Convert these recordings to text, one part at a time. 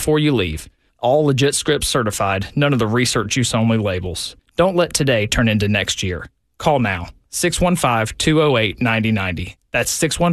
before you leave. All legit scripts certified, none of the research use only labels. Don't let today turn into next year. Call now, 615-208-9090. That's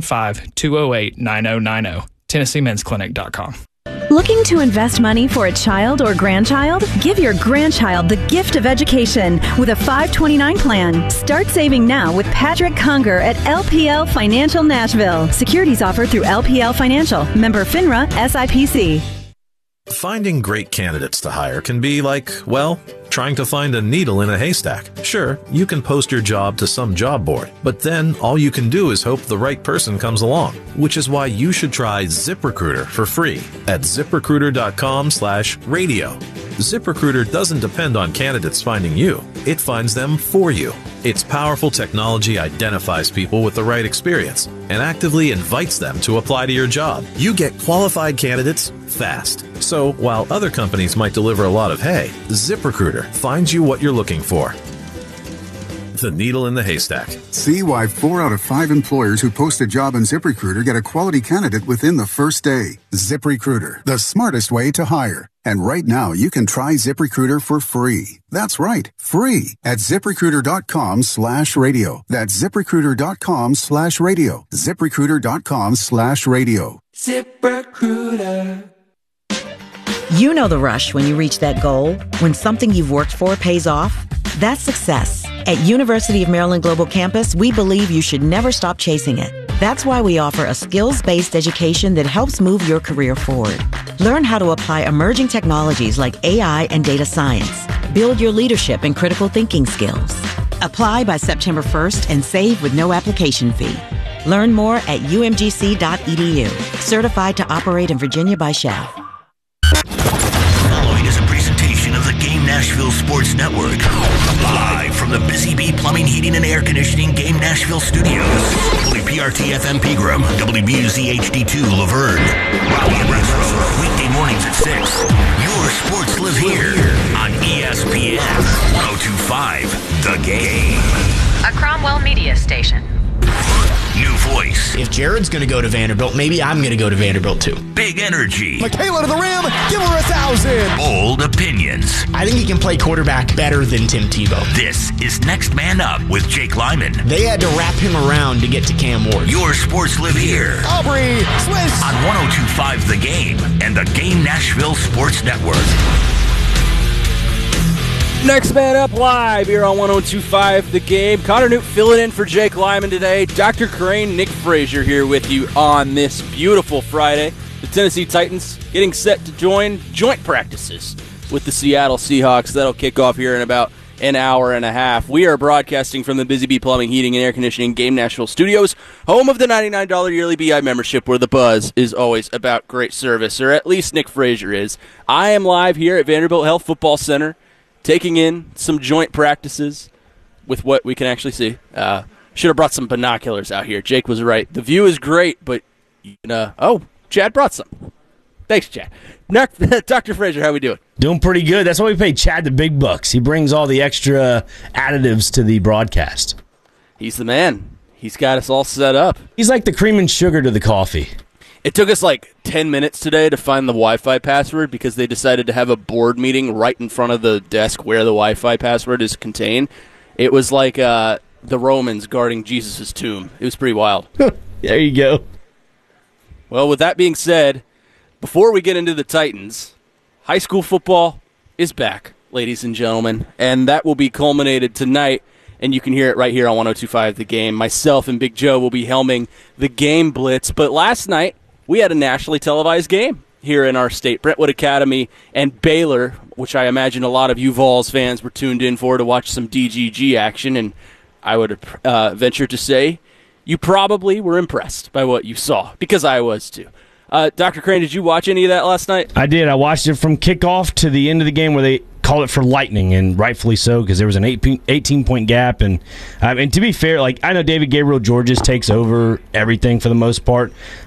615-208-9090. TennesseeMen'sClinic.com. Looking to invest money for a child or grandchild? Give your grandchild the gift of education with a 529 plan. Start saving now with Patrick Conger at LPL Financial Nashville. Securities offered through LPL Financial. Member FINRA SIPC. Finding great candidates to hire can be like, well, trying to find a needle in a haystack. Sure, you can post your job to some job board, but then all you can do is hope the right person comes along, which is why you should try ZipRecruiter for free at ZipRecruiter.com/radio. ZipRecruiter doesn't depend on candidates finding you. It finds them for you. Its powerful technology identifies people with the right experience and actively invites them to apply to your job. You get qualified candidates fast. So while other companies might deliver a lot of hay, ZipRecruiter finds you what you're looking for. The needle in the haystack. See why 4 out of 5 employers who post a job on ZipRecruiter get a quality candidate within the first day. ZipRecruiter, the smartest way to hire. And right now, you can try ZipRecruiter for free. That's right, free at ZipRecruiter.com/radio. That's ZipRecruiter.com/radio. ZipRecruiter.com/radio. ZipRecruiter. You know the rush when you reach that goal, when something you've worked for pays off. That's success. At University of Maryland Global Campus, we believe you should never stop chasing it. That's why we offer a skills-based education that helps move your career forward. Learn how to apply emerging technologies like AI and data science. Build your leadership and critical thinking skills. Apply by September 1st and save with no application fee. Learn more at umgc.edu. Certified to operate in Virginia by Shell. Following is a presentation of the Game Nashville Sports Network. Live from the Busy Bee Plumbing, Heating, and Air Conditioning Game Nashville Studios. WPRT FM Pegram, WBUZ HD2 Laverne. Robbie and Retro, weekday mornings at 6. Your sports live here on ESPN 102.5 The Game. A Cromwell Media Station. New voice. If Jared's going to go to Vanderbilt, maybe I'm going to go to Vanderbilt too. Big energy. Michaela to the rim. Give her 1,000. Bold opinions. I think he can play quarterback better than Tim Tebow. This is Next Man Up with Jake Lyman. They had to wrap him around to get to Cam Ward. Your sports live here. Aubrey, Swiss. On 102.5 The Game and the Game Nashville Sports Network. Next Man Up live here on 102.5 The Game. Connor Newt filling in for Jake Lyman today. Dr. Crane, Nick Frazier here with you on this beautiful Friday. The Tennessee Titans getting set to join joint practices with the Seattle Seahawks. That'll kick off here in about an hour and a half. We are broadcasting from the Busy Bee Plumbing, Heating, and Air Conditioning Game Nashville Studios, home of the $99 yearly BI membership, where the buzz is always about great service, or at least Nick Frazier is. I am live here at Vanderbilt Health Football Center, taking in some joint practices with what we can actually see. Should have brought some binoculars out here. Jake was right. The view is great, but Chad brought some. Thanks, Chad. Dr. Frazier, how we doing? Doing pretty good. That's why we pay Chad the big bucks. He brings all the extra additives to the broadcast. He's the man. He's got us all set up. He's like the cream and sugar to the coffee. It took us like 10 minutes today to find the Wi-Fi password because they decided to have a board meeting right in front of the desk where the Wi-Fi password is contained. It was like the Romans guarding Jesus' tomb. It was pretty wild. There you go. Well, with that being said, before we get into the Titans, high school football is back, ladies and gentlemen, and that will be culminated tonight, and you can hear it right here on 102.5 The Game. Myself and Big Joe will be helming the Game Blitz, but last night, we had a nationally televised game here in our state. Brentwood Academy and Baylor, which I imagine a lot of you Vols fans were tuned in for to watch some DGG action, and I would venture to say you probably were impressed by what you saw, because I was too. Dr. Crane, did you watch any of that last night? I did. I watched it from kickoff to the end of the game where they called it for lightning, and rightfully so, because there was an 18-point gap. And to be fair, like I know David Gabriel Georges takes over everything for the most part,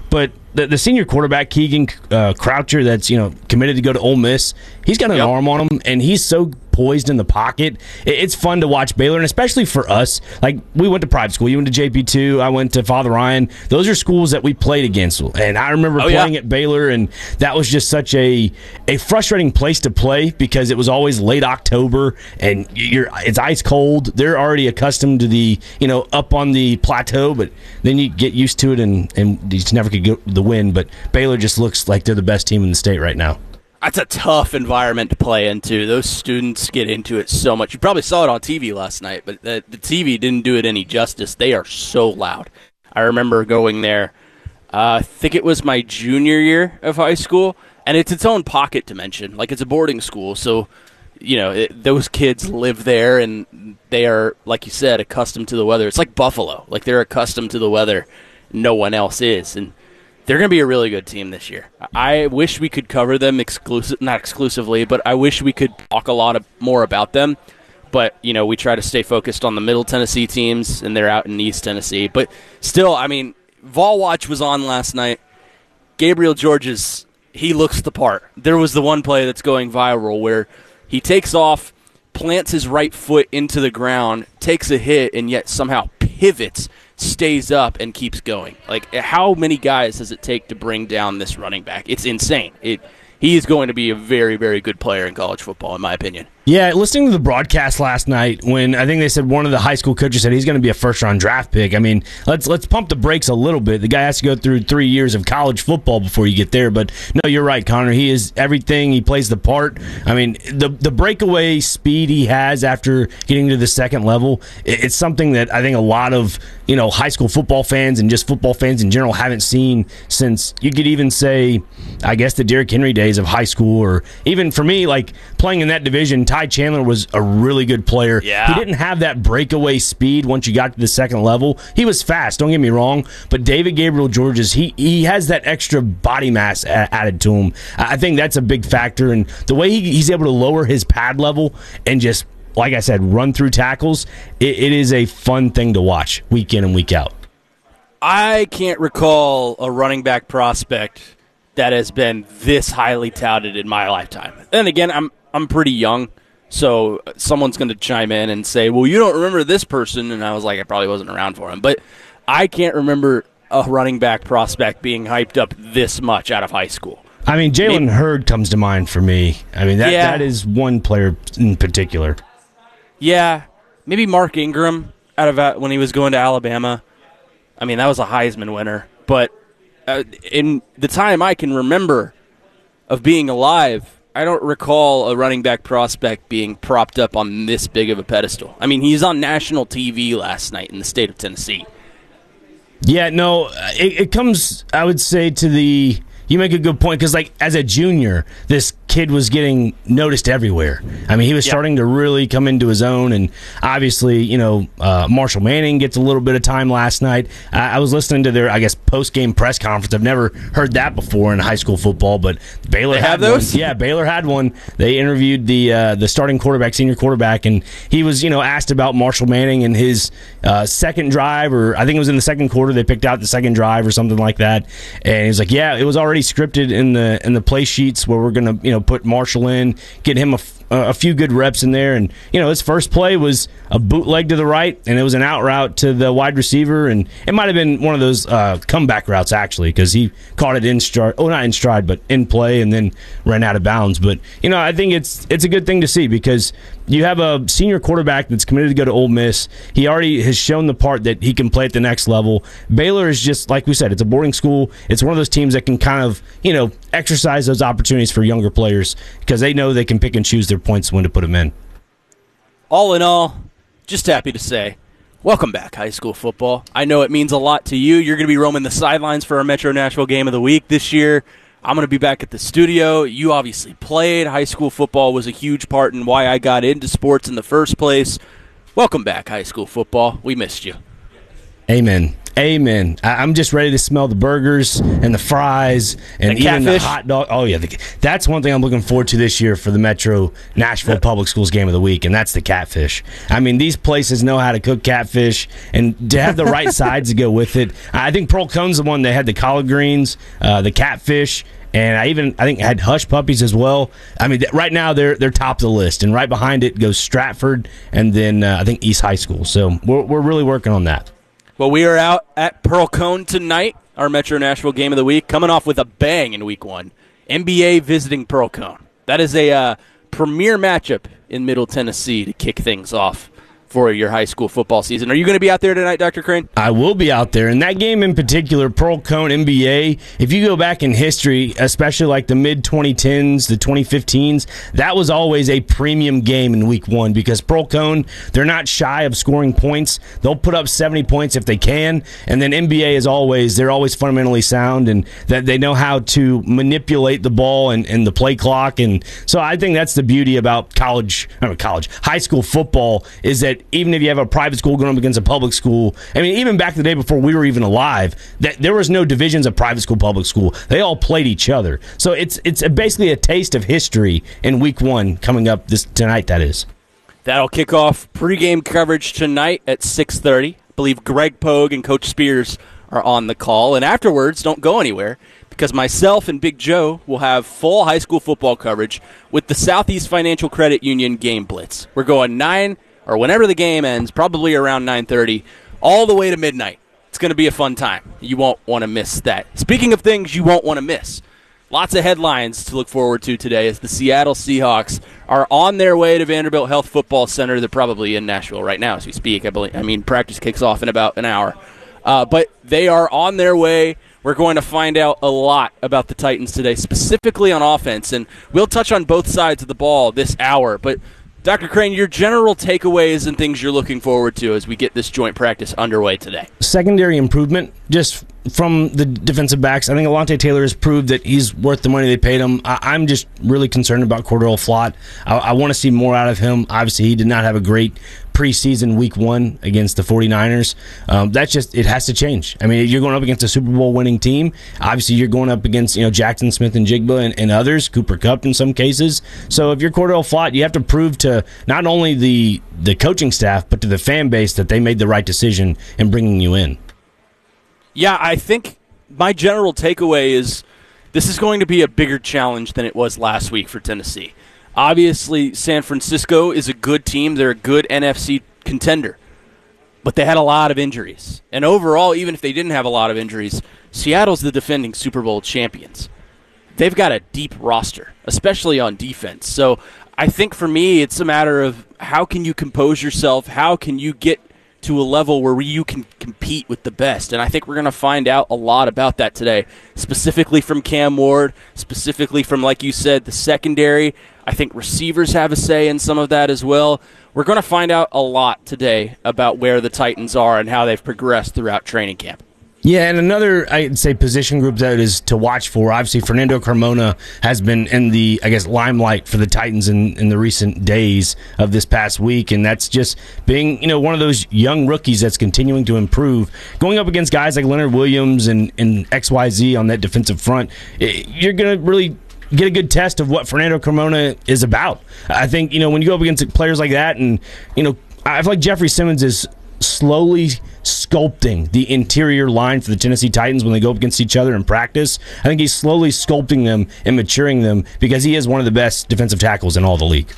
But the senior quarterback, Keegan Croucher, that's committed to go to Ole Miss, he's got an arm on him, and he's so poised in the pocket. It's fun to watch Baylor, and especially for us. Like, we went to private school. You went to JP2. I went to Father Ryan. Those are schools that we played against. And I remember playing at Baylor, and that was just such a frustrating place to play because it was always late October, and it's ice cold. They're already accustomed to the, up on the plateau, but then you get used to it, and you never could get the win. But Baylor just looks like they're the best team in the state right now. That's a tough environment to play into. Those students get into it so much. You probably saw it on TV last night, but the TV didn't do it any justice. They are so loud. I remember going there, I think it was my junior year of high school, and it's its own pocket dimension. Like, it's a boarding school, so those kids live there, and they are, like you said, accustomed to the weather. It's like Buffalo. Like, they're accustomed to the weather. No one else is, and they're going to be a really good team this year. I wish we could cover them not exclusively, but I wish we could talk a lot more about them. But, we try to stay focused on the Middle Tennessee teams, and they're out in East Tennessee. But still, Vol Watch was on last night. Gabriel Georges, he looks the part. There was the one play that's going viral where he takes off, plants his right foot into the ground, takes a hit, and yet somehow pivots, stays up, and keeps going. Like, how many guys does it take to bring down this running back? It's insane. He is going to be a very, very good player in college football, in my opinion. Yeah, listening to the broadcast last night when I think they said one of the high school coaches said he's going to be a first-round draft pick. Let's pump the brakes a little bit. The guy has to go through 3 years of college football before you get there. But, no, you're right, Connor. He is everything. He plays the part. The breakaway speed he has after getting to the second level, it's something that I think a lot of high school football fans and just football fans in general haven't seen since, you could even say, I guess, the Derrick Henry days of high school, or even for me, like playing in that division, Ty Chandler was a really good player. Yeah. He didn't have that breakaway speed once you got to the second level. He was fast, don't get me wrong, but David Gabriel Georges, he has that extra body mass added to him. I think that's a big factor, and the way he's able to lower his pad level and just, like I said, run through tackles, it is a fun thing to watch week in and week out. I can't recall a running back prospect that has been this highly touted in my lifetime. And again, I'm pretty young, so someone's going to chime in and say, well, you don't remember this person, and I was like, I probably wasn't around for him. But I can't remember a running back prospect being hyped up this much out of high school. Jalen Hurd comes to mind for me. That is one player in particular. Yeah, maybe Mark Ingram when he was going to Alabama. That was a Heisman winner. But in the time I can remember of being alive, I don't recall a running back prospect being propped up on this big of a pedestal. He's on national TV last night in the state of Tennessee. Yeah, no, it comes, I would say, to the... You make a good point, because as a junior, this kid was getting noticed everywhere. He was starting to really come into his own, and obviously, Marshall Manning gets a little bit of time last night. I was listening to their, post-game press conference. I've never heard that before in high school football, but Baylor had those? one. Yeah, Baylor had one. They interviewed the starting quarterback, senior quarterback, and he was, asked about Marshall Manning and his second drive, or I think it was in the second quarter. They picked out the second drive or something like that, and he was like, "Yeah, it was already scripted in the play sheets where we're going to put Marshall in, get him a few good reps in there." And his first play was a bootleg to the right, and it was an out route to the wide receiver, and it might have been one of those comeback routes actually, because he caught it in stride, not in stride, but in play, and then ran out of bounds. But I think it's a good thing to see, because you have a senior quarterback that's committed to go to Ole Miss. He already has shown the part that he can play at the next level. Baylor is just, like we said, it's a boarding school. It's one of those teams that can kind of, exercise those opportunities for younger players, because they know they can pick and choose their points when to put them in. All in all, just happy to say, welcome back, high school football. I know it means a lot to you. You're going to be roaming the sidelines for our Metro Nashville Game of the Week this year. I'm going to be back at the studio. You obviously played. High school football was a huge part in why I got into sports in the first place. Welcome back, high school football. We missed you. Amen. I'm just ready to smell the burgers and the fries and even the hot dog. Oh, yeah. That's one thing I'm looking forward to this year for the Metro Nashville Public Schools Game of the Week, and that's the catfish. I mean, these places know how to cook catfish and to have the right sides to go with it. I think Pearl Cone's the one that had the collard greens, the catfish, and I think had hush puppies as well. I mean, right now they're top of the list, and right behind it goes Stratford and then I think East High School. So we're really working on that. Well, we are out at Pearl Cone tonight, our Metro Nashville Game of the Week, coming off with a bang in Week 1. NBA visiting Pearl Cone. That is a premier matchup in Middle Tennessee to kick things off for your high school football season. Are you going to be out there tonight, Dr. Crane? I will be out there. And that game in particular, Pearl Cone NBA, if you go back in history, especially like the mid-2010s, the 2015s, that was always a premium game in Week 1 because Pearl Cone, they're not shy of scoring points. They'll put up 70 points if they can. And then NBA is they're always fundamentally sound and that they know how to manipulate the ball and the play clock. And so I think that's the beauty about high school football is that even if you have a private school going up against a public school, I mean, even back in the day before we were even alive, that there was no divisions of private school, public school. They all played each other. So it's basically a taste of history in Week 1 coming up tonight, that is. That'll kick off pregame coverage tonight at 6:30. I believe Greg Pogue and Coach Spears are on the call. And afterwards, don't go anywhere because myself and Big Joe will have full high school football coverage with the Southeast Financial Credit Union Game Blitz. We're going 9 or whenever the game ends, probably around 9:30, all the way to midnight. It's going to be a fun time. You won't want to miss that. Speaking of things you won't want to miss, lots of headlines to look forward to today as the Seattle Seahawks are on their way to Vanderbilt Health Football Center. They're probably in Nashville right now as we speak. I mean, practice kicks off in about an hour. But they are on their way. We're going to find out a lot about the Titans today, specifically on offense. And we'll touch on both sides of the ball this hour. But Dr. Crane, your general takeaways and things you're looking forward to as we get this joint practice underway today. Secondary improvement, just from the defensive backs. I think Alontae Taylor has proved that he's worth the money they paid him. I'm just really concerned about Cordell Flott. I want to see more out of him. Obviously, he did not have a great preseason Week 1 against the 49ers. It has to change. I mean, you're going up against a Super Bowl winning team. Obviously, you're going up against Jackson Smith and Jigba and others, Cooper Kupp in some cases. So if you're Cordell Flott, you have to prove to not only the coaching staff, but to the fan base that they made the right decision in bringing you in. Yeah, I think my general takeaway is this is going to be a bigger challenge than it was last week for Tennessee. Obviously, San Francisco is a good team. They're a good NFC contender. But they had a lot of injuries. And overall, even if they didn't have a lot of injuries, Seattle's the defending Super Bowl champions. They've got a deep roster, especially on defense. So I think for me, it's a matter of how can you compose yourself? How can you get to a level where you can compete with the best? And I think we're going to find out a lot about that today, specifically from Cam Ward, specifically from, like you said, the secondary. I think receivers have a say in some of that as well. We're going to find out a lot today about where the Titans are and how they've progressed throughout training camp. Yeah, and another, I'd say, position group that is to watch for. Obviously, Fernando Carmona has been in the, limelight for the Titans in the recent days of this past week, and that's just being, one of those young rookies that's continuing to improve. Going up against guys like Leonard Williams and XYZ on that defensive front, you're going to really get a good test of what Fernando Carmona is about. I think, when you go up against players like that, and, I feel like Jeffrey Simmons is slowly sculpting the interior line for the Tennessee Titans when they go up against each other in practice. I think he's slowly sculpting them and maturing them because he is one of the best defensive tackles in all the league.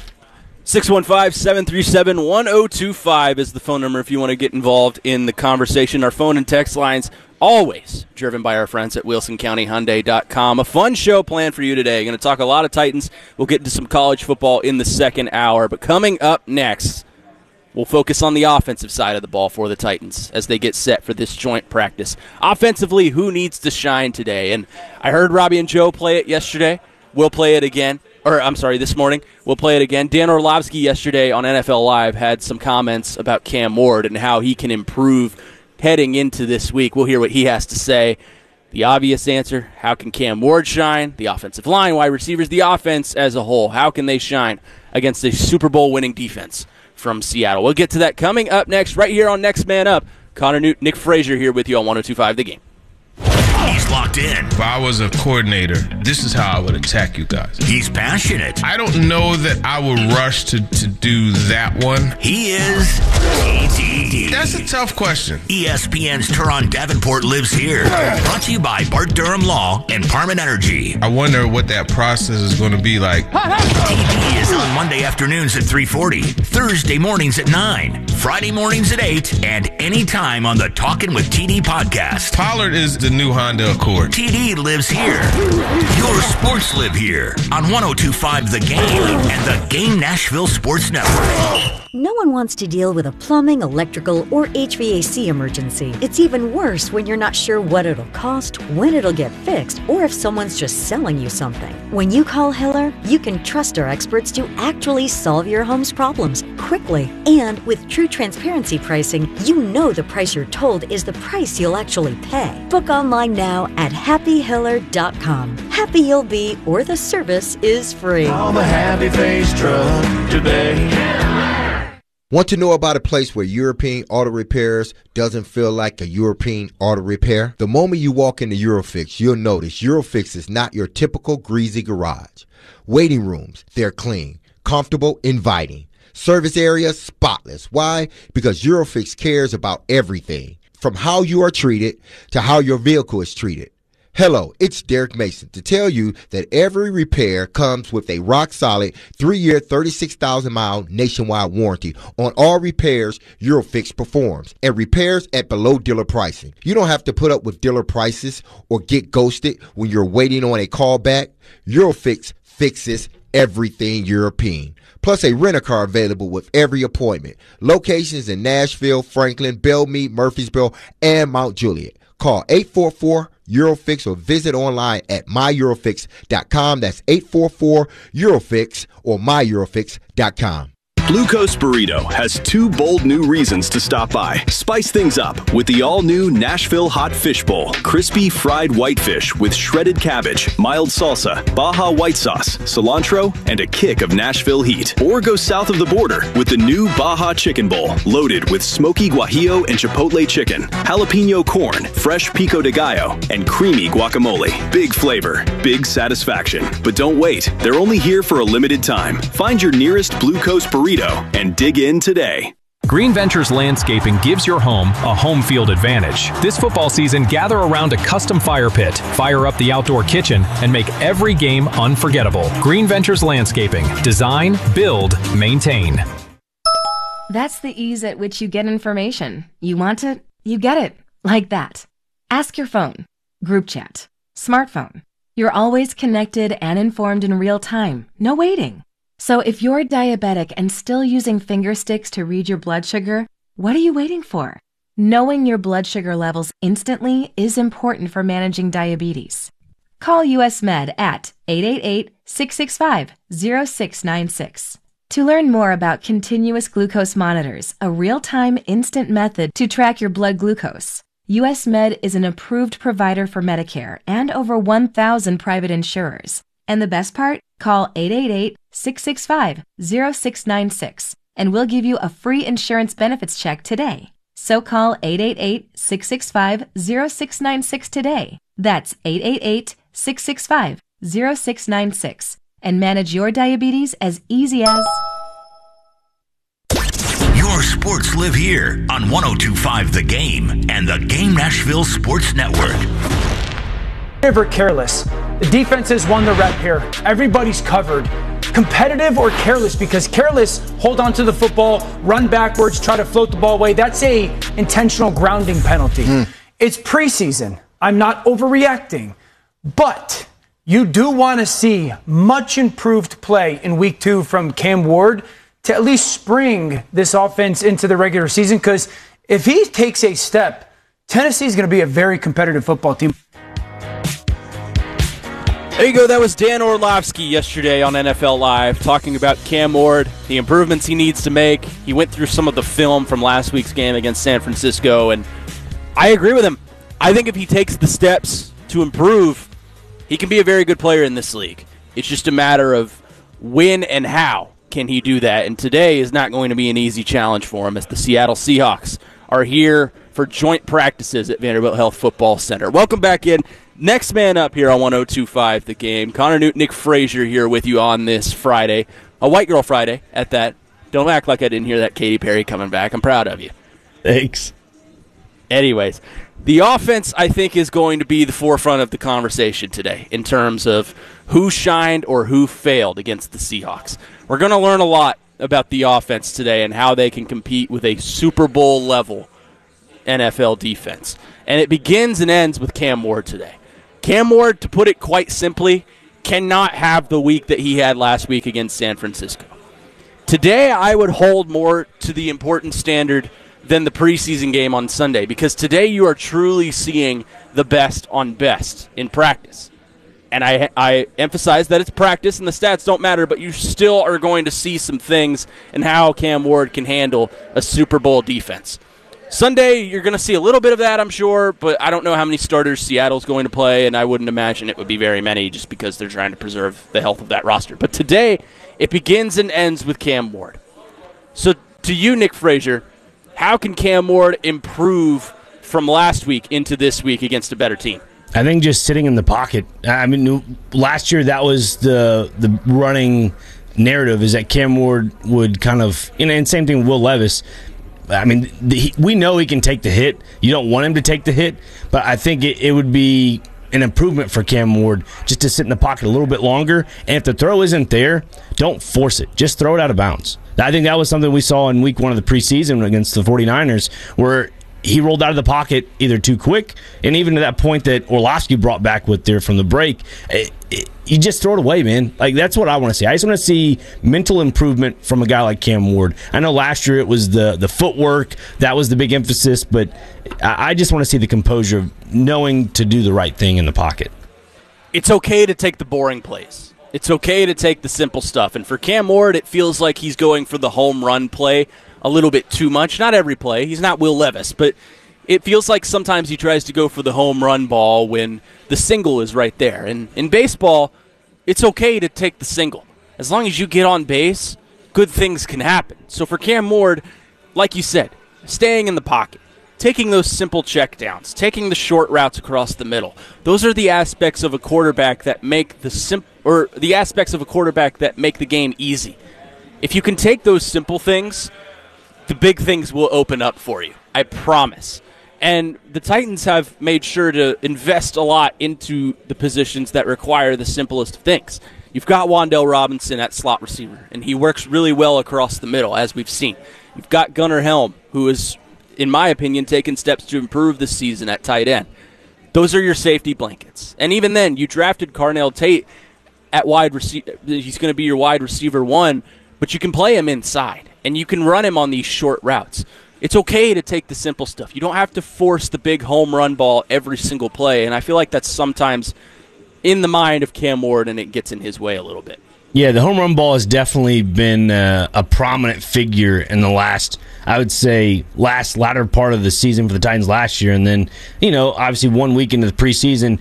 615-737-1025 is the phone number if you want to get involved in the conversation. Our phone and text lines always driven by our friends at WilsonCountyHyundai.com. A fun show planned for you today. Going to talk a lot of Titans. We'll get into some college football in the second hour. But coming up next, we'll focus on the offensive side of the ball for the Titans as they get set for this joint practice. Offensively, who needs to shine today? And I heard Robbie and Joe play it yesterday. We'll play it again. This morning. We'll play it again. Dan Orlovsky yesterday on NFL Live had some comments about Cam Ward and how he can improve heading into this week. We'll hear what he has to say. The obvious answer, how can Cam Ward shine? The offensive line, wide receivers, the offense as a whole. How can they shine against a Super Bowl winning defense from Seattle? We'll get to that coming up next right here on Next Man Up. Connor Newt, Nick Frazier here with you on 102.5 The Game. He's locked in. If I was a coordinator, this is how I would attack you guys. He's passionate. I don't know that I would rush to do that one. He is TD. That's a tough question. ESPN's Teron Davenport lives here. Brought to you by Bart Durham Law and Parman Energy. I wonder what that process is going to be like. TD is on Monday afternoons at 3:40, Thursday mornings at 9, Friday mornings at 8, and anytime on the Talkin' with TD podcast. Pollard is the new Honda Accord. TD lives here. Your sports live here on 102.5 The Game and the Game Nashville Sports Network. No one wants to deal with a plumbing, electrical, or HVAC emergency. It's even worse when you're not sure what it'll cost, when it'll get fixed, or if someone's just selling you something. When you call Hiller, you can trust our experts to actually solve your home's problems quickly. And with true transparency pricing, you know the price you're told is the price you'll actually pay. Book online now at happyhiller.com. Happy you'll be, or the service is free. Call the Happy Face Truck today. Want to know about a place where European Auto Repairs doesn't feel like a European auto repair? The moment you walk into Eurofix, you'll notice Eurofix is not your typical greasy garage. Waiting rooms, they're clean, comfortable, inviting. Service areas, spotless. Why? Because Eurofix cares about everything, from how you are treated to how your vehicle is treated. Hello, it's Derek Mason to tell you that every repair comes with a rock-solid 3-year, 36,000-mile nationwide warranty on all repairs Eurofix performs, and repairs at below dealer pricing. You don't have to put up with dealer prices or get ghosted when you're waiting on a call back. Eurofix fixes everything European. Plus a rent-a-car available with every appointment. Locations in Nashville, Franklin, Belmead, Murfreesboro, and Mount Juliet. Call 844-EUROFIX or visit online at myeurofix.com. That's 844-EUROFIX or myeurofix.com. Blue Coast Burrito has 2 bold new reasons to stop by. Spice things up with the all-new Nashville Hot Fish Bowl. Crispy fried whitefish with shredded cabbage, mild salsa, Baja white sauce, cilantro, and a kick of Nashville heat. Or go south of the border with the new Baja Chicken Bowl, loaded with smoky guajillo and chipotle chicken, jalapeno corn, fresh pico de gallo, and creamy guacamole. Big flavor, big satisfaction. But don't wait, they're only here for a limited time. Find your nearest Blue Coast Burrito and dig in today. Green Ventures Landscaping gives your home a home field advantage. This football season, gather around a custom fire pit, fire up the outdoor kitchen, and make every game unforgettable. Green Ventures Landscaping. Design, build, maintain. That's the ease at which you get information. You want it, you get it. Like that. Ask your phone. Group chat. Smartphone. You're always connected and informed in real time. No waiting. So if you're diabetic and still using finger sticks to read your blood sugar, what are you waiting for? Knowing your blood sugar levels instantly is important for managing diabetes. Call US Med at 888-665-0696. To learn more about continuous glucose monitors, a real-time instant method to track your blood glucose, US Med is an approved provider for Medicare and over 1,000 private insurers. And the best part? Call 888-665-0696 and we'll give you a free insurance benefits check today. So call 888-665-0696 today. That's 888-665-0696 and manage your diabetes as easy as... Your sports live here on 102.5 The Game and the Game Nashville Sports Network. Never careless. The defenses won the rep here. Everybody's covered. Competitive or careless, because careless, hold on to the football, run backwards, try to float the ball away. That's a intentional grounding penalty. It's preseason. I'm not overreacting. But you do want to see much improved play in week 2 from Cam Ward to at least spring this offense into the regular season, because if he takes a step, Tennessee is going to be a very competitive football team. There you go. That was Dan Orlovsky yesterday on NFL Live talking about Cam Ward, the improvements he needs to make. He went through some of the film from last week's game against San Francisco, and I agree with him. I think if he takes the steps to improve, he can be a very good player in this league. It's just a matter of when and how can he do that, and today is not going to be an easy challenge for him as the Seattle Seahawks are here for for joint practices at Vanderbilt Health Football Center. Welcome back in. Next man up here on 102.5 The Game. Connor Newton, Nick Frazier here with you on this Friday. A White Girl Friday at that. Don't act like I didn't hear that Katy Perry coming back. I'm proud of you. Thanks. Anyways, the offense, I think, is going to be the forefront of the conversation today in terms of who shined or who failed against the Seahawks. We're going to learn a lot about the offense today and how they can compete with a Super Bowl-level NFL defense. And it begins and ends with Cam Ward today. Cam Ward, to put it quite simply, cannot have the week that he had last week against San Francisco. Today, I would hold more to the important standard than the preseason game on Sunday, because today you are truly seeing the best on best in practice. And I emphasize that it's practice and the stats don't matter, but you still are going to see some things in how Cam Ward can handle a Super Bowl defense. Sunday, you're going to see a little bit of that, I'm sure, but I don't know how many starters Seattle's going to play, and I wouldn't imagine it would be very many just because they're trying to preserve the health of that roster. But today, it begins and ends with Cam Ward. So to you, Nick Frazier, how can Cam Ward improve from last week into this week against a better team? I think just sitting in the pocket. I mean, last year that was the running narrative, is that Cam Ward would kind of, and same thing with Will Levis. I mean, we know he can take the hit. You don't want him to take the hit, but I think it would be an improvement for Cam Ward just to sit in the pocket a little bit longer. And if the throw isn't there, don't force it. Just throw it out of bounds. I think that was something we saw in week 1 of the preseason against the 49ers, where he rolled out of the pocket either too quick, and even to that point that Orlovsky brought back with there from the break, you just throw it away, man. Like, that's what I want to see. I just want to see mental improvement from a guy like Cam Ward. I know last year it was the footwork. That was the big emphasis, but I just want to see the composure of knowing to do the right thing in the pocket. It's okay to take the boring plays. It's okay to take the simple stuff. And for Cam Ward, it feels like he's going for the home run play a little bit too much. Not every play. He's not Will Levis, but it feels like sometimes he tries to go for the home run ball when the single is right there. And in baseball, it's okay to take the single. As long as you get on base, good things can happen. So for Cam Ward, like you said, staying in the pocket, taking those simple checkdowns, taking the short routes across the middle, those are the aspects of a quarterback that make the aspects of a quarterback that make the game easy. If you can take those simple things, the big things will open up for you. I promise. And the Titans have made sure to invest a lot into the positions that require the simplest of things. You've got Wan'Dale Robinson at slot receiver, and he works really well across the middle, as we've seen. You've got Gunnar Helm, who is, in my opinion, taken steps to improve this season at tight end. Those are your safety blankets. And even then, you drafted Carnell Tate at wide receiver. He's going to be your wide receiver 1, but you can play him inside, and you can run him on these short routes. It's okay to take the simple stuff. You don't have to force the big home run ball every single play, and I feel like that's sometimes in the mind of Cam Ward, and it gets in his way a little bit. Yeah, the home run ball has definitely been a prominent figure in the last, I would say, latter part of the season for the Titans last year. And then, obviously 1 week into the preseason,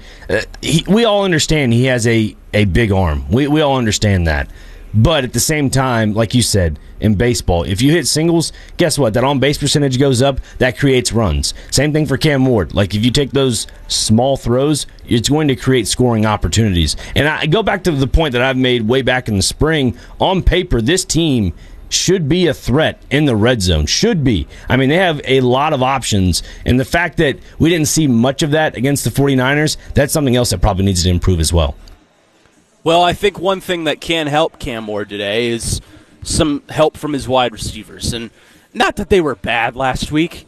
we all understand he has a big arm. We all understand that. But at the same time, like you said, in baseball, if you hit singles, guess what? That on-base percentage goes up. That creates runs. Same thing for Cam Ward. Like, if you take those small throws, it's going to create scoring opportunities. And I go back to the point that I've made way back in the spring. On paper, this team should be a threat in the red zone. Should be. I mean, they have a lot of options. And the fact that we didn't see much of that against the 49ers, that's something else that probably needs to improve as well. Well, I think one thing that can help Cam Ward today is some help from his wide receivers. And not that they were bad last week.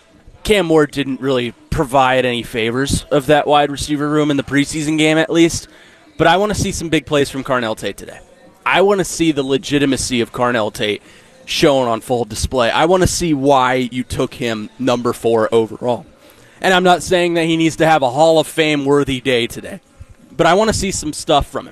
Cam Ward didn't really provide any favors of that wide receiver room in the preseason game, at least. But I want to see some big plays from Carnell Tate today. I want to see the legitimacy of Carnell Tate shown on full display. I want to see why you took him number 4 overall. And I'm not saying that he needs to have a Hall of Fame-worthy day today. But I want to see some stuff from him.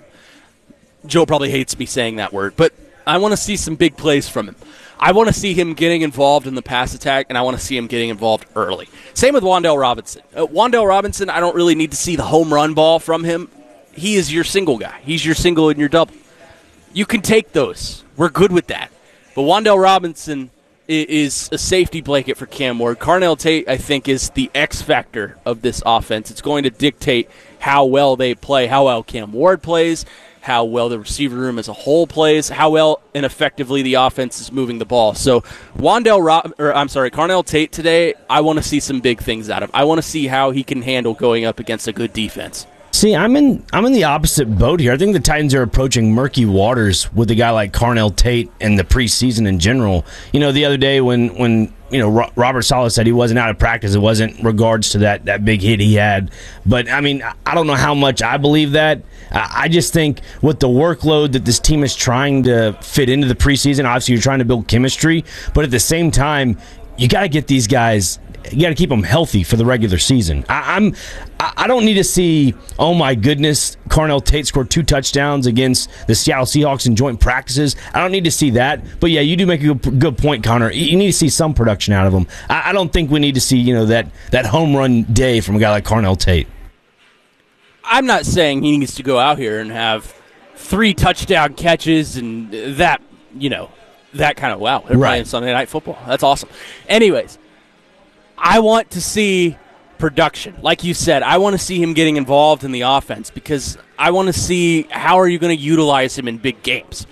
Joe probably hates me saying that word, but I want to see some big plays from him. I want to see him getting involved in the pass attack, and I want to see him getting involved early. Same with Wan'Dale Robinson. Wan'Dale Robinson, I don't really need to see the home run ball from him. He is your single guy. He's your single and your double. You can take those. We're good with that. But Wan'Dale Robinson is a safety blanket for Cam Ward. Carnell Tate, I think, is the X factor of this offense. It's going to dictate how well they play, how well Cam Ward plays, how well the receiver room as a whole plays, how well and effectively the offense is moving the ball. So Carnell Tate today, I want to see some big things out of him. I want to see how he can handle going up against a good defense. See, I'm in the opposite boat here. I think the Titans are approaching murky waters with a guy like Carnell Tate and the preseason in general. The other day when Robert Saleh said he wasn't out of practice, it wasn't in regards to that big hit he had. But, I don't know how much I believe that. I just think with the workload that this team is trying to fit into the preseason, obviously you're trying to build chemistry, but at the same time, you got to get these guys, you got to keep them healthy for the regular season. I don't need to see, oh my goodness, Carnell Tate scored 2 touchdowns against the Seattle Seahawks in joint practices. I don't need to see that. But yeah, you do make a good point, Connor. You need to see some production out of him. I don't think we need to see, that home run day from a guy like Carnell Tate. I'm not saying he needs to go out here and have 3 touchdown catches and that kind of wow. They're playing Sunday Night Football. That's awesome. Anyways, I want to see production. Like you said, I want to see him getting involved in the offense because I want to see how are you going to utilize him in big games.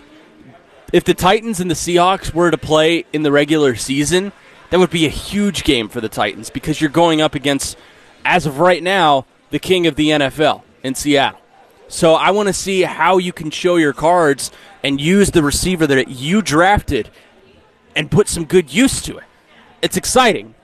If the Titans and the Seahawks were to play in the regular season, that would be a huge game for the Titans because you're going up against, as of right now, the king of the NFL in Seattle. So I want to see how you can show your cards and use the receiver that you drafted and put some good use to it. It's exciting.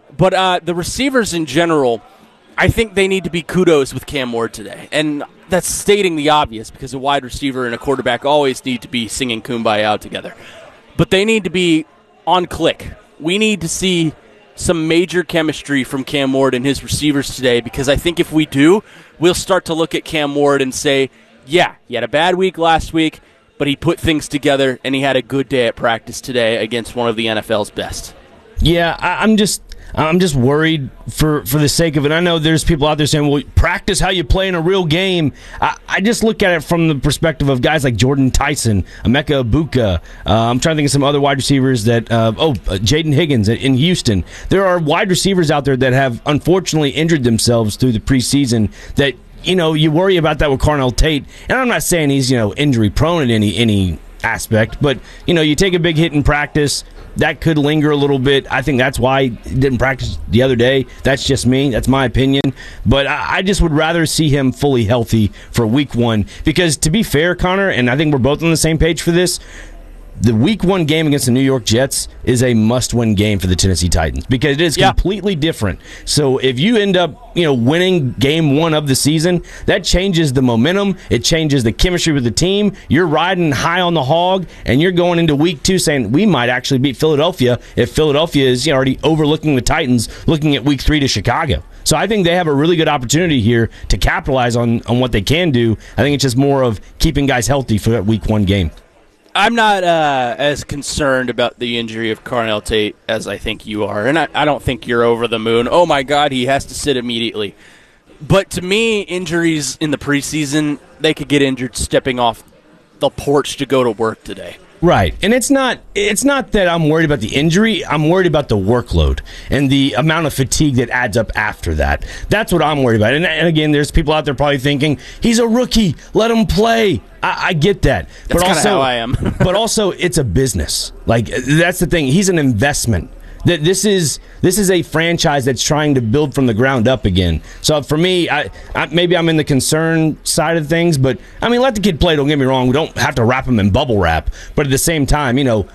But the receivers in general, I think they need to be kudos with Cam Ward today. And that's stating the obvious because a wide receiver and a quarterback always need to be singing Kumbaya together. But they need to be on click. We need to see some major chemistry from Cam Ward and his receivers today because I think if we do, we'll start to look at Cam Ward and say, yeah, he had a bad week last week, but he put things together and he had a good day at practice today against one of the NFL's best. Yeah, I'm just worried for the sake of it. I know there's people out there saying, well, practice how you play in a real game. I just look at it from the perspective of guys like Jordan Tyson, Emeka Egbuka. I'm trying to think of some other wide receivers that, Jaden Higgins in Houston. There are wide receivers out there that have unfortunately injured themselves through the preseason that, you worry about that with Carnell Tate. And I'm not saying he's, injury prone in any aspect, but, you take a big hit in practice, that could linger a little bit. I think that's why he didn't practice the other day. That's just me. That's my opinion. But I just would rather see him fully healthy for week 1. Because to be fair, Connor, and I think we're both on the same page for this, the week 1 game against the New York Jets is a must-win game for the Tennessee Titans because it is completely different. So if you end up, winning game 1 of the season, that changes the momentum. It changes the chemistry with the team. You're riding high on the hog, and you're going into week 2 saying we might actually beat Philadelphia if Philadelphia is already overlooking the Titans, looking at week 3 to Chicago. So I think they have a really good opportunity here to capitalize on what they can do. I think it's just more of keeping guys healthy for that week 1 game. I'm not as concerned about the injury of Carnell Tate as I think you are, and I don't think you're over the moon. Oh, my God, he has to sit immediately. But to me, injuries in the preseason, they could get injured stepping off the porch to go to work today. Right. And it's not that I'm worried about the injury. I'm worried about the workload and the amount of fatigue that adds up after that. That's what I'm worried about. And again, there's people out there probably thinking, he's a rookie, let him play. I get that. That's kind of how I am. But also, it's a business. Like, that's the thing. He's an investment. This is a franchise that's trying to build from the ground up again. So for me, maybe I'm in the concern side of things, but let the kid play. Don't get me wrong. We don't have to wrap him in bubble wrap, but at the same time,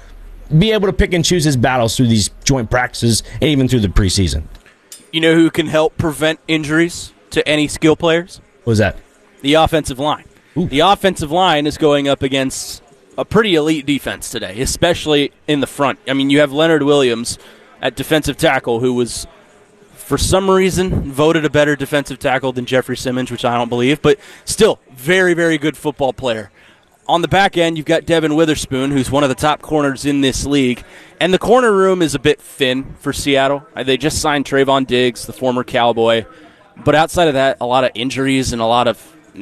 be able to pick and choose his battles through these joint practices and even through the preseason. You know who can help prevent injuries to any skill players? What was that? The offensive line. Ooh. The offensive line is going up against a pretty elite defense today, especially in the front. You have Leonard Williams at defensive tackle, who was, for some reason, voted a better defensive tackle than Jeffrey Simmons, which I don't believe, but still, very, very good football player. On the back end, you've got Devin Witherspoon, who's one of the top corners in this league, and the corner room is a bit thin for Seattle. They just signed Trayvon Diggs, the former Cowboy, but outside of that, a lot of injuries and a lot of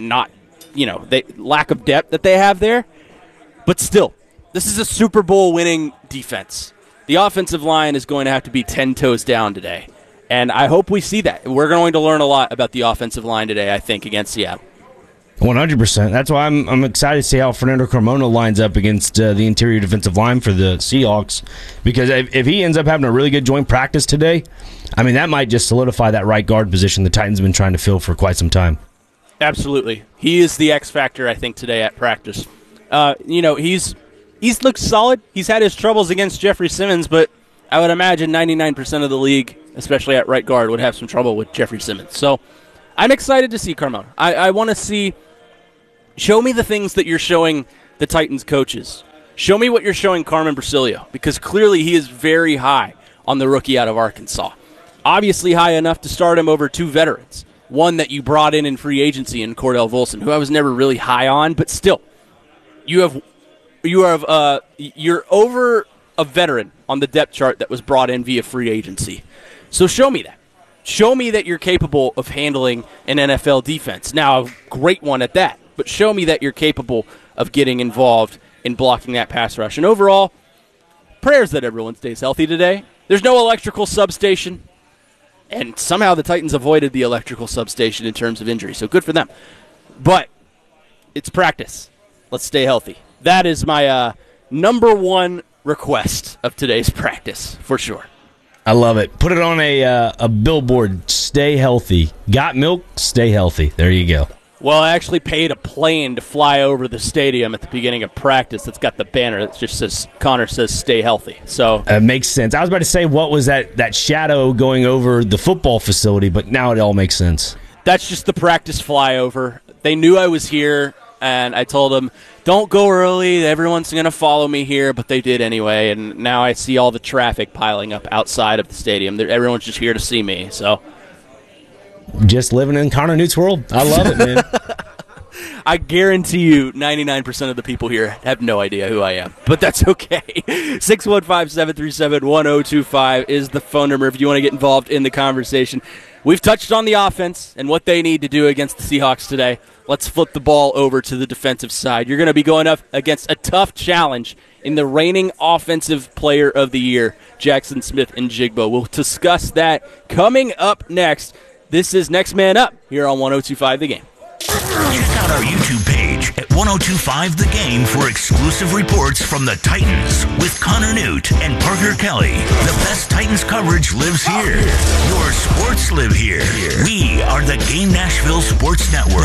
lack of depth that they have there. But still, this is a Super Bowl winning defense. The offensive line is going to have to be 10 toes down today. And I hope we see that. We're going to learn a lot about the offensive line today, I think, against Seattle. 100%. That's why I'm excited to see how Fernando Carmona lines up against the interior defensive line for the Seahawks. Because if he ends up having a really good joint practice today, I mean, that might just solidify that right guard position the Titans have been trying to fill for quite some time. Absolutely. He is the X factor, I think, today at practice. He's looked solid. He's had his troubles against Jeffrey Simmons, but I would imagine 99% of the league, especially at right guard, would have some trouble with Jeffrey Simmons. So I'm excited to see Carmona. I want to see... Show me the things that you're showing the Titans coaches. Show me what you're showing Carmen Brasilia, because clearly he is very high on the rookie out of Arkansas. Obviously high enough to start him over two veterans. One that you brought in free agency in Cordell Volson, who I was never really high on, but still, you're over a veteran on the depth chart that was brought in via free agency. So show me that. Show me that you're capable of handling an NFL defense. Now, a great one at that. But show me that you're capable of getting involved in blocking that pass rush. And overall, prayers that everyone stays healthy today. There's no electrical substation. And somehow the Titans avoided the electrical substation in terms of injury. So good for them. But it's practice. Let's stay healthy. That is my number one request of today's practice, for sure. I love it. Put it on a billboard. Stay healthy. Got milk? Stay healthy. There you go. Well, I actually paid a plane to fly over the stadium at the beginning of practice. That's got the banner that just says, Connor says, stay healthy. So it makes sense. I was about to say, what was that shadow going over the football facility, but now it all makes sense. That's just the practice flyover. They knew I was here, and I told them, don't go early. Everyone's going to follow me here, but they did anyway, and now I see all the traffic piling up outside of the stadium. Everyone's just here to see me, so... Just living in Connor Newt's world. I love it, man. I guarantee you 99% of the people here have no idea who I am, but that's okay. 615-737-1025 is the phone number if you want to get involved in the conversation. We've touched on the offense and what they need to do against the Seahawks today. Let's flip the ball over to the defensive side. You're going to be going up against a tough challenge in the reigning Offensive Player of the Year, Jackson Smith-Njigba. We'll discuss that coming up next. This is Next Man Up here on 102.5 The Game. Check out our YouTube page at 102.5 The Game for exclusive reports from the Titans with Connor Newt and Parker Kelly. The best Titans coverage lives here. Your sports live here. We are the Game Nashville Sports Network.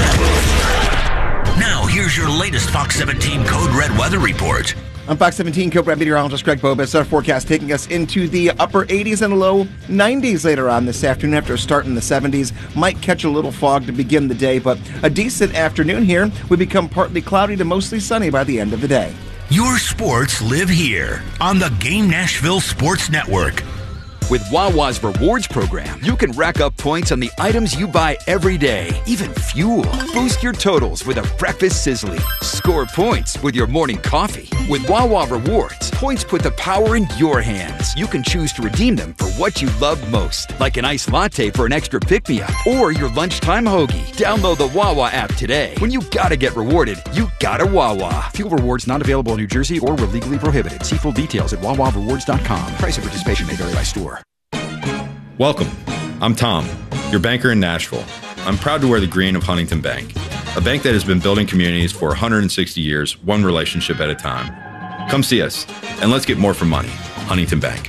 Now, here's your latest Fox 17 Code Red weather report. On Fox 17, Code Red meteorologist Greg Bobus. Our forecast taking us into the upper 80s and low 90s later on this afternoon after a start in the 70s. Might catch a little fog to begin the day, but a decent afternoon here. We become partly cloudy to mostly sunny by the end of the day. Your sports live here on the Game Nashville Sports Network. With Wawa's Rewards program, you can rack up points on the items you buy every day, even fuel. Boost your totals with a breakfast sizzly. Score points with your morning coffee. With Wawa Rewards, points put the power in your hands. You can choose to redeem them for what you love most, like an iced latte for an extra pick-me-up or your lunchtime hoagie. Download the Wawa app today. When you gotta get rewarded, you gotta Wawa. Fuel rewards not available in New Jersey or were legally prohibited. See full details at wawarewards.com. Price of participation may vary by store. Welcome. I'm Tom, your banker in Nashville. I'm proud to wear the green of Huntington Bank, a bank that has been building communities for 160 years, one relationship at a time. Come see us, and let's get more for money. Huntington Bank.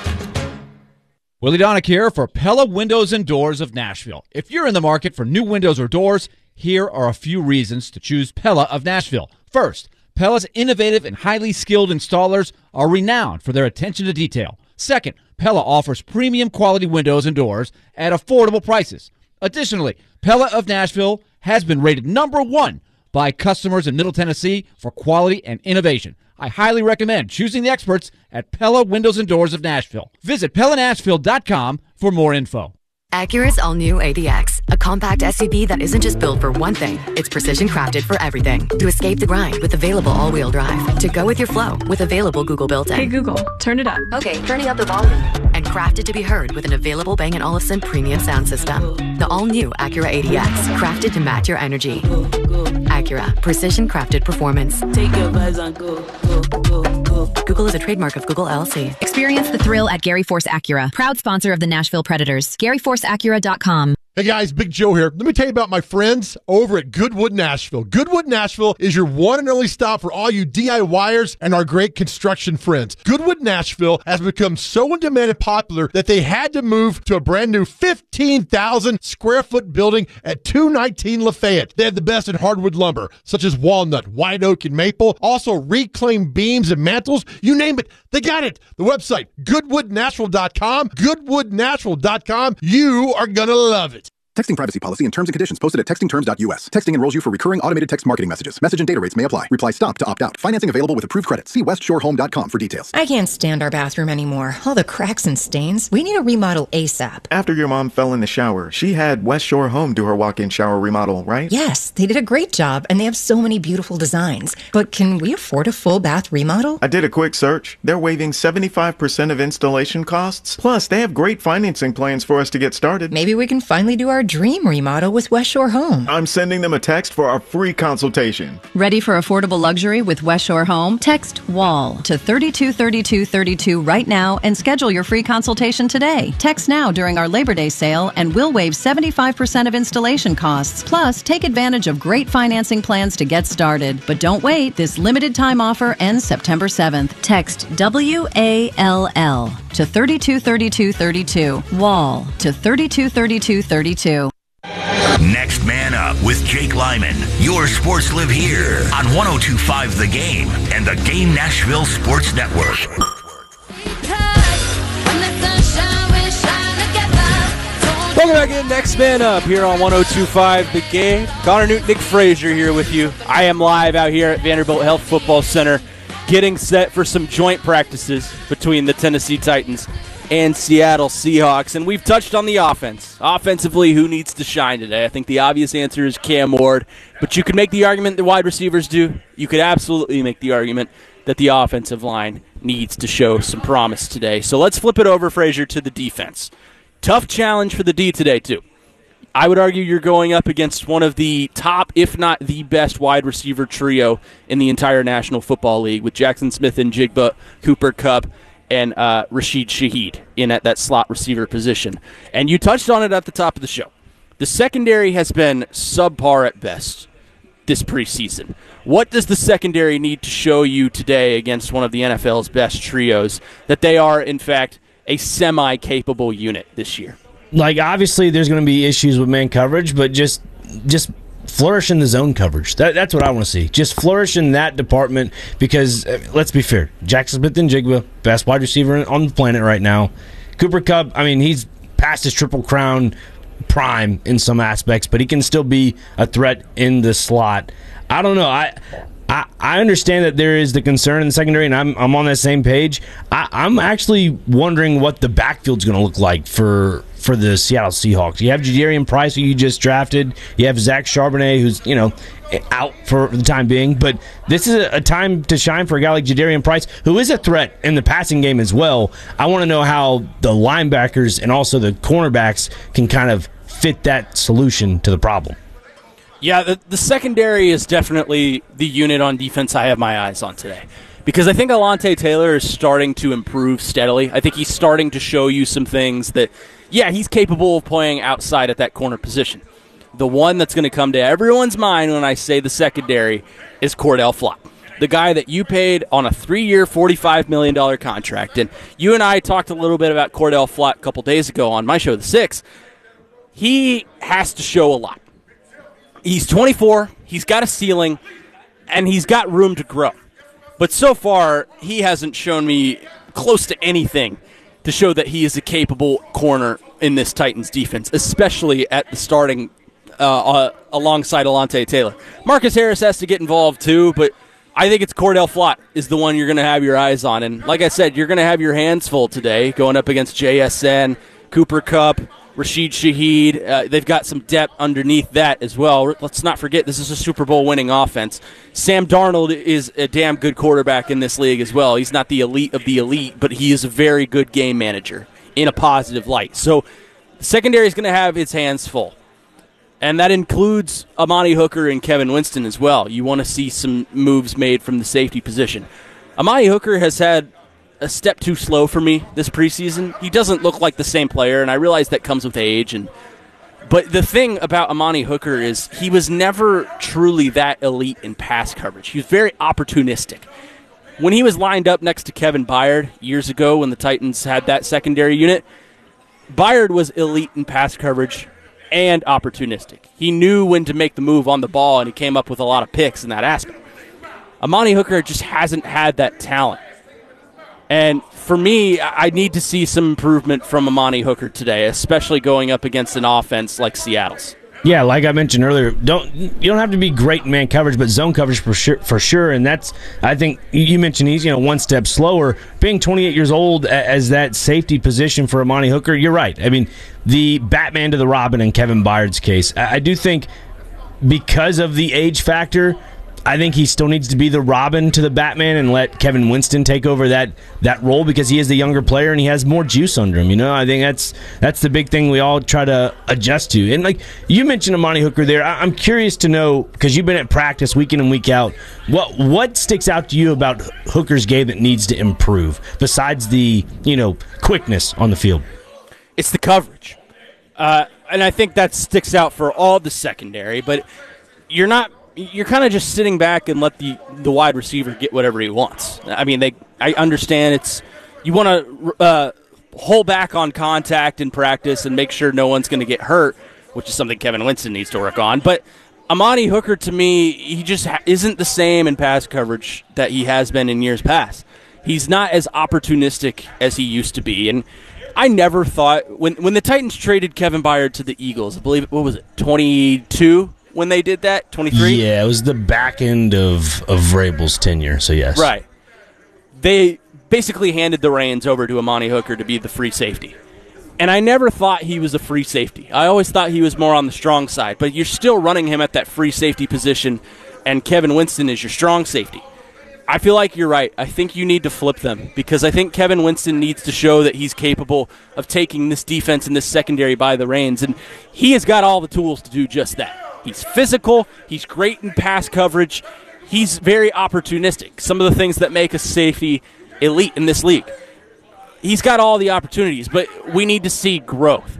Willie Donick here for Pella Windows and Doors of Nashville. If you're in the market for new windows or doors, here are a few reasons to choose Pella of Nashville. First, Pella's innovative and highly skilled installers are renowned for their attention to detail. Second, Pella offers premium quality windows and doors at affordable prices. Additionally, Pella of Nashville has been rated #1 by customers in Middle Tennessee for quality and innovation. I highly recommend choosing the experts at Pella Windows and Doors of Nashville. Visit PellaNashville.com for more info. Acura's all-new ADX, a compact SUV that isn't just built for one thing, it's precision crafted for everything. To escape the grind with available all-wheel drive. To go with your flow with available Google built-in. Hey Google, turn it up. Okay, turning up the volume. And crafted to be heard with an available Bang & Olufsen premium sound system. The all-new Acura ADX, crafted to match your energy. Acura, precision crafted performance. Take your vibes on go. Google is a trademark of Google LLC. Experience the thrill at Gary Force Acura, proud sponsor of the Nashville Predators. GaryForceAcura.com. Hey guys, Big Joe here. Let me tell you about my friends over at Goodwood Nashville. Goodwood Nashville is your one and only stop for all you DIYers and our great construction friends. Goodwood Nashville has become so in demand and popular that they had to move to a brand new 15,000 square foot building at 219 Lafayette. They have the best in hardwood lumber, such as walnut, white oak, and maple. Also reclaimed beams and mantles. You name it, they got it. The website, goodwoodnashville.com. Goodwoodnashville.com. You are going to love it. Texting privacy policy and terms and conditions posted at textingterms.us. Texting enrolls you for recurring automated text marketing messages. Message and data rates may apply. Reply STOP to opt out. Financing available with approved credit. See westsshorehome.com for details. I can't stand our bathroom anymore. All the cracks and stains. We need a remodel ASAP. After your mom fell in the shower, she had West Shore Home do her walk-in shower remodel, right? Yes, they did a great job, and they have so many beautiful designs. But can we afford a full bath remodel? I did a quick search. They're waiving 75% of installation costs. Plus, they have great financing plans for us to get started. Maybe we can finally do our dream remodel with West Shore Home. I'm sending them a text for our free consultation. Ready for affordable luxury with West Shore Home? Text WALL to 323232 right now and schedule your free consultation today. Text now during our Labor Day sale and we'll waive 75% of installation costs. Plus, take advantage of great financing plans to get started. But don't wait. This limited time offer ends September 7th. Text WALL to 323232. WALL to 323232. Next Man Up with Jake Lyman. Your sports live here on 102.5 The Game and the Game Nashville Sports Network. Welcome back in. Next Man Up here on 102.5 The Game. Connor Newton, Nick Frazier here with you. I am live out here at Vanderbilt Health Football Center getting set for some joint practices between the Tennessee Titans and Seattle Seahawks. And we've touched on the offense. Offensively, who needs to shine today? I think the obvious answer is Cam Ward. But you could make the argument that wide receivers do. You could absolutely make the argument that the offensive line needs to show some promise today. So let's flip it over, Frazier, to the defense. Tough challenge for the D today, too. I would argue you're going up against one of the top, if not the best, wide receiver trio in the entire National Football League with Jackson Smith-Njigba, Cooper Kupp, and Rashid Shaheed in at that slot receiver position. And you touched on it at the top of the show. The secondary has been subpar at best this preseason. What does the secondary need to show you today against one of the NFL's best trios that they are, in fact, a semi-capable unit this year? Like, obviously, there's going to be issues with man coverage, but just flourish in the zone coverage. That's what I want to see. Just flourish in that department because, let's be fair, Jackson Smith-Njigba, best wide receiver on the planet right now. Cooper Kupp, I mean, he's past his Triple Crown prime in some aspects, but he can still be a threat in the slot. I don't know. I understand that there is the concern in the secondary, and I'm on that same page. I'm actually wondering what the backfield's going to look like for the Seattle Seahawks. You have Jadarian Price, who you just drafted. You have Zach Charbonnet, who's out for the time being. But this is a time to shine for a guy like Jadarian Price, who is a threat in the passing game as well. I want to know how the linebackers and also the cornerbacks can kind of fit that solution to the problem. Yeah, the secondary is definitely the unit on defense I have my eyes on today. Because I think Alontae Taylor is starting to improve steadily. I think he's starting to show you some things that, yeah, he's capable of playing outside at that corner position. The one that's going to come to everyone's mind when I say the secondary is Cordell Flott, the guy that you paid on a 3-year, $45 million contract. And you and I talked a little bit about Cordell Flott a couple days ago on my show, The Six. He has to show a lot. He's 24, he's got a ceiling, and he's got room to grow. But so far, he hasn't shown me close to anything to show that he is a capable corner in this Titans defense, especially at the starting alongside Alontae Taylor. Marcus Harris has to get involved too, but I think it's Cordell Flott is the one you're going to have your eyes on. And like I said, you're going to have your hands full today going up against JSN, Cooper Kupp, Rashid Shaheed. They've got some depth underneath that as well. Let's not forget, this is a Super Bowl winning offense. Sam Darnold is a damn good quarterback in this league as well. He's not the elite of the elite, but he is a very good game manager. in a positive light. So the secondary is going to have its hands full. And that includes Amani Hooker and Kevin Winston as well. You want to see some moves made from the safety position. Amani Hooker has had a step too slow for me this preseason. He doesn't look like the same player, and I realize that comes with age. But the thing about Amani Hooker is he was never truly that elite in pass coverage. He was very opportunistic. When he was lined up next to Kevin Byard years ago when the Titans had that secondary unit, Byard was elite in pass coverage and opportunistic. He knew when to make the move on the ball, and he came up with a lot of picks in that aspect. Amani Hooker just hasn't had that talent. And for me, I need to see some improvement from Amani Hooker today, especially going up against an offense like Seattle's. Yeah, like I mentioned earlier, you don't have to be great in man coverage, but zone coverage for sure. And that's, I think you mentioned he's one step slower. Being 28 years old as that safety position for Amani Hooker, you're right. I mean, the Batman to the Robin in Kevin Byard's case, I do think because of the age factor, I think he still needs to be the Robin to the Batman and let Kevin Winston take over that role because he is the younger player and he has more juice under him. I think that's the big thing we all try to adjust to. And like you mentioned Amani Hooker there, I'm curious to know, because you've been at practice week in and week out, what sticks out to you about Hooker's game that needs to improve besides the quickness on the field? It's the coverage. And I think that sticks out for all the secondary, but you're kind of just sitting back and let the wide receiver get whatever he wants. I mean, I understand you want to hold back on contact in practice and make sure no one's going to get hurt, which is something Kevin Winston needs to work on. But Amani Hooker, to me, he just isn't the same in pass coverage that he has been in years past. He's not as opportunistic as he used to be. And I never thought, when the Titans traded Kevin Byard to the Eagles, I believe, 22? When they did that, 23? Yeah, it was the back end of Vrabel's tenure, so yes. Right. They basically handed the reins over to Amani Hooker to be the free safety. And I never thought he was a free safety. I always thought he was more on the strong side, but you're still running him at that free safety position, and Kevin Winston is your strong safety. I feel like you're right. I think you need to flip them because I think Kevin Winston needs to show that he's capable of taking this defense and this secondary by the reins, and he has got all the tools to do just that. He's physical. He's great in pass coverage. He's very opportunistic. Some of the things that make a safety elite in this league. He's got all the opportunities, but we need to see growth.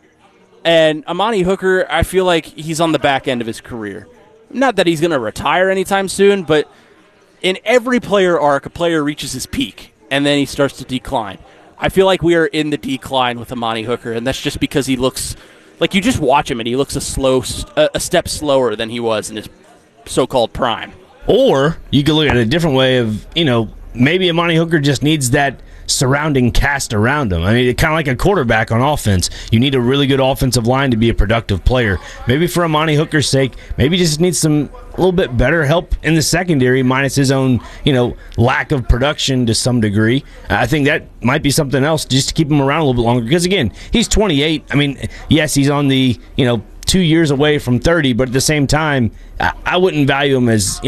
And Amani Hooker, I feel like he's on the back end of his career. Not that he's going to retire anytime soon, but in every player arc, a player reaches his peak, and then he starts to decline. I feel like we are in the decline with Amani Hooker, and that's just because he looks... Like, you just watch him, and he looks a step slower than he was in his so-called prime. Or you could look at it a different way of, maybe Amani Hooker just needs that surrounding cast around him. I mean, kind of like a quarterback on offense. You need a really good offensive line to be a productive player. Maybe for Amani Hooker's sake, maybe just needs a little bit better help in the secondary, minus his own, lack of production to some degree. I think that might be something else just to keep him around a little bit longer. Because, again, he's 28. I mean, yes, he's on the, 2 years away from 30, but at the same time, I wouldn't value him as,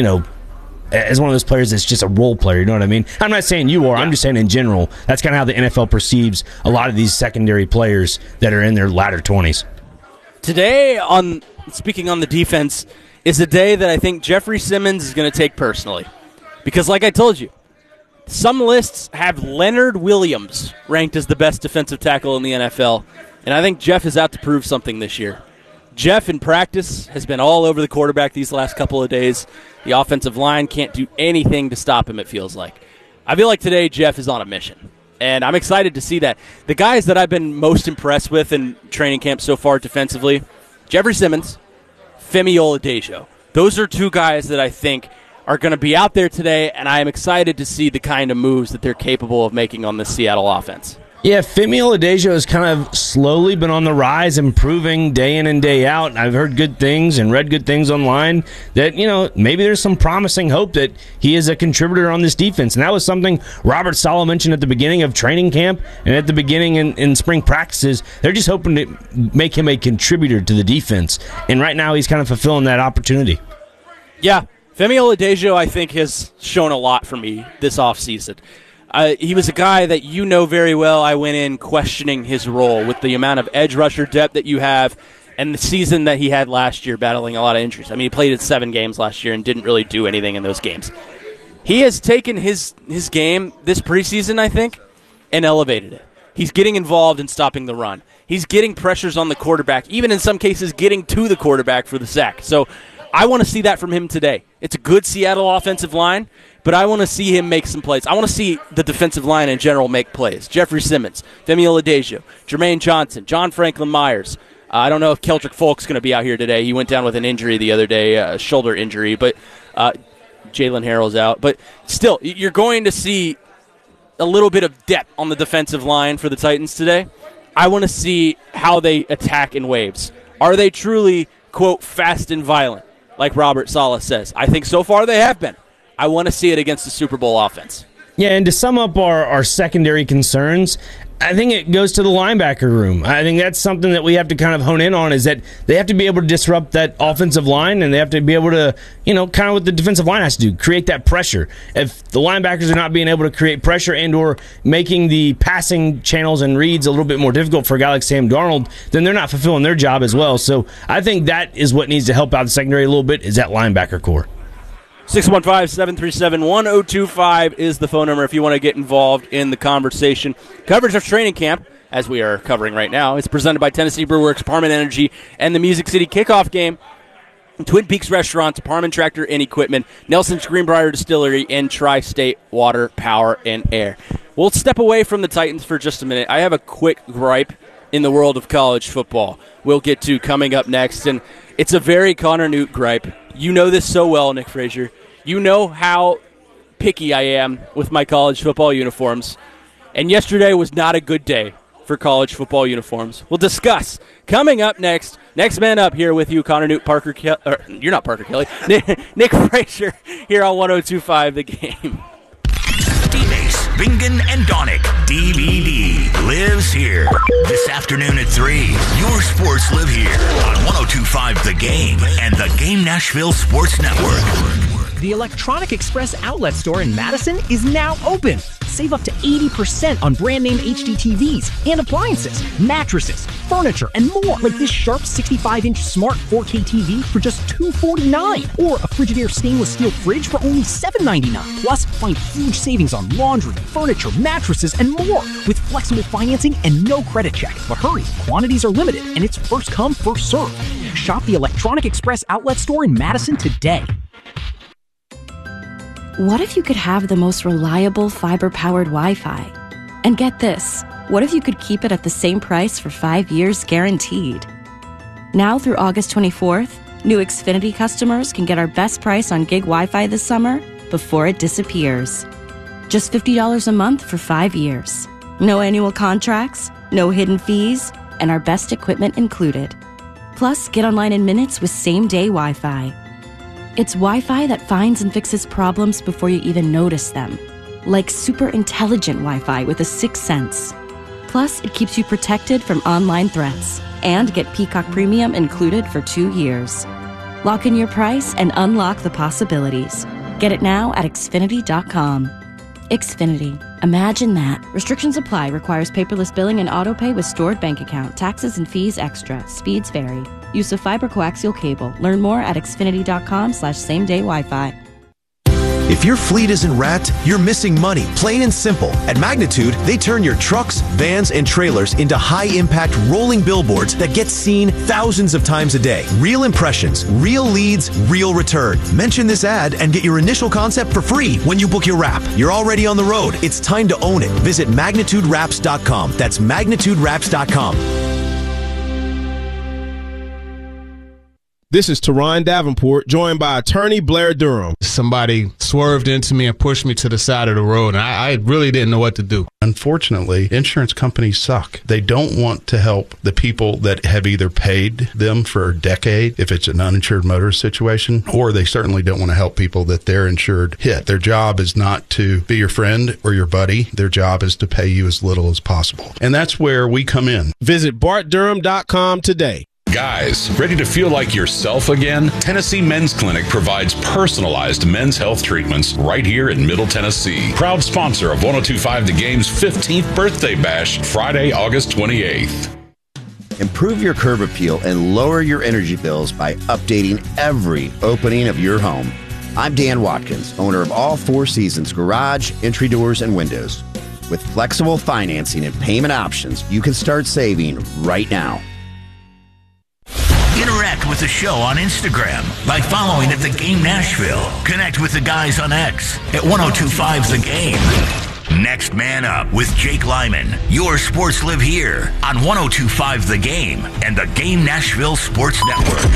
as one of those players that's just a role player, you know what I mean? I'm not saying you are. Yeah. I'm just saying in general. That's kind of how the NFL perceives a lot of these secondary players that are in their latter 20s. Today, speaking on the defense, is a day that I think Jeffrey Simmons is going to take personally. Because like I told you, some lists have Leonard Williams ranked as the best defensive tackle in the NFL, and I think Jeff is out to prove something this year. Jeff, in practice, has been all over the quarterback these last couple of days. The offensive line can't do anything to stop him, it feels like. I feel like today Jeff is on a mission, and I'm excited to see that. The guys that I've been most impressed with in training camp so far defensively, Jeffrey Simmons, Femi Oladejo. Those are two guys that I think are going to be out there today, and I am excited to see the kind of moves that they're capable of making on this Seattle offense. Yeah, Femi Oladejo has kind of slowly been on the rise, improving day in and day out. I've heard good things and read good things online that, maybe there's some promising hope that he is a contributor on this defense. And that was something Robert Saleh mentioned at the beginning of training camp and at the beginning in spring practices. They're just hoping to make him a contributor to the defense. And right now he's kind of fulfilling that opportunity. Yeah, Femi Oladejo, I think, has shown a lot for me this offseason. He was a guy that you know very well. I went in questioning his role with the amount of edge rusher depth that you have and the season that he had last year battling a lot of injuries. I mean, he played in 7 games last year and didn't really do anything in those games. He has taken his game this preseason, I think, and elevated it. He's getting involved in stopping the run. He's getting pressures on the quarterback, even in some cases getting to the quarterback for the sack. So I want to see that from him today. It's a good Seattle offensive line, but I want to see him make some plays. I want to see the defensive line in general make plays. Jeffrey Simmons, Femi Oladejo, Jermaine Johnson, John Franklin Myers. I don't know if Keldrick Folk's going to be out here today. He went down with an injury the other day, a shoulder injury, but Jalen Harrell's out. But still, you're going to see a little bit of depth on the defensive line for the Titans today. I want to see how they attack in waves. Are they truly, quote, fast and violent, like Robert Saleh says? I think so far they have been. I want to see it against the Super Bowl offense. Yeah, and to sum up our secondary concerns, I think it goes to the linebacker room. I think that's something that we have to kind of hone in on, is that they have to be able to disrupt that offensive line, and they have to be able to, kind of what the defensive line has to do, create that pressure. If the linebackers are not being able to create pressure and or making the passing channels and reads a little bit more difficult for a guy like Sam Darnold, then they're not fulfilling their job as well. So I think that is what needs to help out the secondary a little bit, is that linebacker core. 615-737-1025 is the phone number if you want to get involved in the conversation. Coverage of training camp, as we are covering right now, is presented by Tennessee Brewworks, Parman Energy, and the Music City Kickoff Game, Twin Peaks Restaurants, Parman Tractor and Equipment, Nelson's Greenbrier Distillery, and Tri-State Water, Power, and Air. We'll step away from the Titans for just a minute. I have a quick gripe in the world of college football we'll get to coming up next, and it's a very Connor Newt gripe. You know this so well, Nick Frazier. You know how picky I am with my college football uniforms. And yesterday was not a good day for college football uniforms. We'll discuss coming up next. Next man up here with you, Connor Newt, Parker Kelly. You're not Parker Kelly. Nick Frazier here on 102.5 The Game. D-Mace, Bingen, and Donick. DVD lives here. This afternoon at 3, your sports live here on 102.5 The Game and the Game Nashville Sports Network. The Electronic Express outlet store in Madison is now open. Save up to 80% on brand name HD TVs and appliances, mattresses, furniture, and more. Like this Sharp 65-inch smart 4K TV for just $249. Or a Frigidaire stainless steel fridge for only $799. Plus, find huge savings on laundry, furniture, mattresses, and more. With flexible financing and no credit check. But hurry, quantities are limited and it's first come, first served. Shop the Electronic Express outlet store in Madison today. What if you could have the most reliable fiber-powered Wi-Fi? And get this, what if you could keep it at the same price for 5 years guaranteed? Now through August 24th, new Xfinity customers can get our best price on gig Wi-Fi this summer before it disappears. Just $50 a month for 5 years. No annual contracts, no hidden fees, and our best equipment included. Plus, get online in minutes with same-day Wi-Fi. It's Wi-Fi that finds and fixes problems before you even notice them. Like super intelligent Wi-Fi with a sixth sense. Plus, it keeps you protected from online threats. And get Peacock Premium included for 2 years. Lock in your price and unlock the possibilities. Get it now at Xfinity.com. Xfinity. Imagine that. Restrictions apply. Requires paperless billing and autopay with stored bank account. Taxes and fees extra. Speeds vary. Use of fiber coaxial cable. Learn more at Xfinity.com/same-day Wi-Fi. If your fleet isn't wrapped, you're missing money, plain and simple. At Magnitude, they turn your trucks, vans, and trailers into high-impact rolling billboards that get seen thousands of times a day. Real impressions, real leads, real return. Mention this ad and get your initial concept for free when you book your wrap. You're already on the road. It's time to own it. Visit MagnitudeWraps.com. That's MagnitudeWraps.com. This is Teron Davenport, joined by attorney Blair Durham. Somebody swerved into me and pushed me to the side of the road, and I really didn't know what to do. Unfortunately, insurance companies suck. They don't want to help the people that have either paid them for a decade, if it's an uninsured motorist situation, or they certainly don't want to help people that their insured hit. Their job is not to be your friend or your buddy. Their job is to pay you as little as possible. And that's where we come in. Visit BartDurham.com today. Guys, ready to feel like yourself again? Tennessee Men's Clinic provides personalized men's health treatments right here in Middle Tennessee. Proud sponsor of 102.5 The Game's 15th birthday bash, Friday, August 28th. Improve your curb appeal and lower your energy bills by updating every opening of your home. I'm Dan Watkins, owner of All Four Seasons Garage, Entry Doors, and Windows. With flexible financing and payment options, you can start saving right now. Interact with the show on Instagram by following at The Game Nashville. Connect with the guys on X at 1025 The Game. Next Man Up with Jake Lyman. Your sports live here on 1025 The Game and the Game Nashville Sports Network.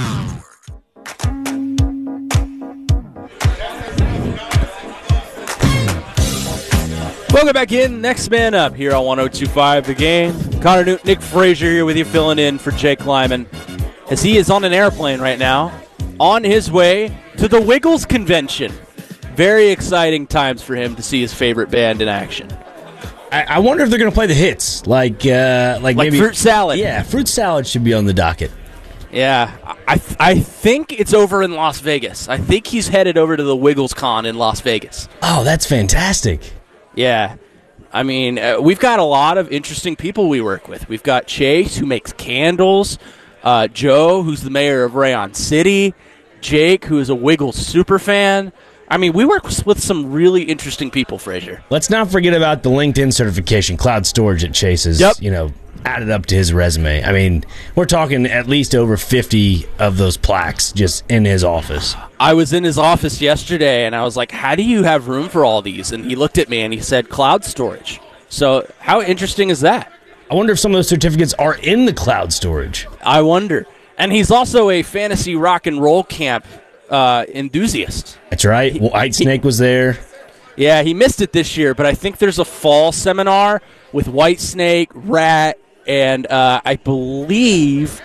Welcome back in. Next Man Up here on 1025 The Game. Connor Newton, Nick Frazier here with you, filling in for Jake Lyman, as he is on an airplane right now on his way to the Wiggles convention. Very exciting times for him to see his favorite band in action. I wonder if they're going to play the hits, like maybe Fruit Salad. Yeah, Fruit Salad should be on the docket. Yeah, I think it's over in Las Vegas. I think he's headed over to the Wiggles Con in Las Vegas. Oh, that's fantastic. Yeah. I mean, we've got a lot of interesting people we work with. We've got Chase, who makes candles, Joe, who's the mayor of Rayon City, Jake, who is a Wiggles super fan. I mean, we work with some really interesting people, Frazier. Let's not forget about the LinkedIn certification, cloud storage at Chase's, added up to his resume. I mean, we're talking at least over 50 of those plaques just in his office. I was in his office yesterday, and I was like, how do you have room for all these? And he looked at me, and he said, cloud storage. So how interesting is that? I wonder if some of those certificates are in the cloud storage. I wonder. And he's also a fantasy rock and roll camp enthusiast. That's right. Whitesnake was there. Yeah, he missed it this year, but I think there's a fall seminar with Whitesnake, Rat, and I believe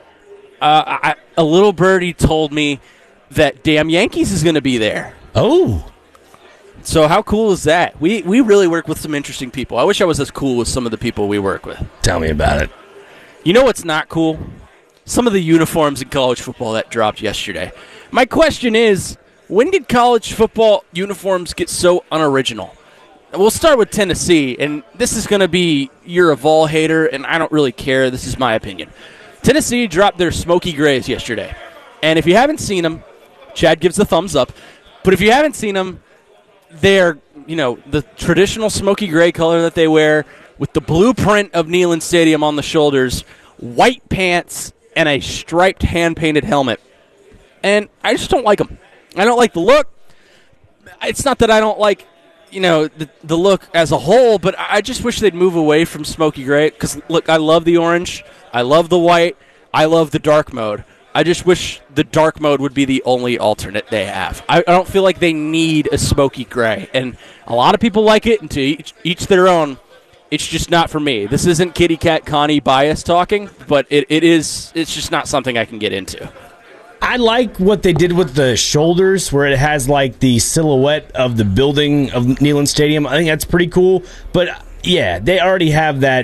a little birdie told me that Damn Yankees is going to be there. Oh. So how cool is that? We really work with some interesting people. I wish I was as cool as some of the people we work with. Tell me about it. You know what's not cool? Some of the uniforms in college football that dropped yesterday. My question is, when did college football uniforms get so unoriginal? We'll start with Tennessee, and this is going to be you're a Vol hater, and I don't really care. This is my opinion. Tennessee dropped their smoky grays yesterday. And if you haven't seen them, Chad gives the thumbs up. But if you haven't seen them, they're, the traditional smoky gray color that they wear with the blueprint of Neyland Stadium on the shoulders, white pants, and a striped hand-painted helmet. And I just don't like them. I don't like the look. It's not that I don't like, the look as a whole, but I just wish they'd move away from smoky gray. Because, look, I love the orange. I love the white. I love the dark mode. I just wish the dark mode would be the only alternate they have. I don't feel like they need a smoky gray. And a lot of people like it, and to each their own. It's just not for me. This isn't Kitty Cat Connie bias talking, but it's just not something I can get into. I like what they did with the shoulders, where it has like the silhouette of the building of Neyland Stadium. I think that's pretty cool. But yeah, they already have that